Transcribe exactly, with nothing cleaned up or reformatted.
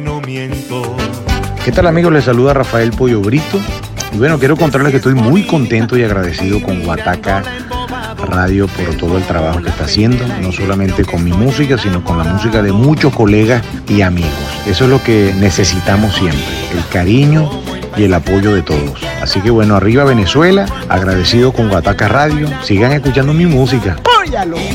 No miento. ¿Qué tal, amigos? Les saluda Rafael Pollo Brito. Y bueno, quiero contarles que estoy muy contento y agradecido con Guataca Radio por todo el trabajo que está haciendo, no solamente con mi música, sino con la música de muchos colegas y amigos. Eso es lo que necesitamos siempre, el cariño y el apoyo de todos. Así que bueno, arriba Venezuela, agradecido con Guataca Radio. Sigan escuchando mi música. ¡Óyalo!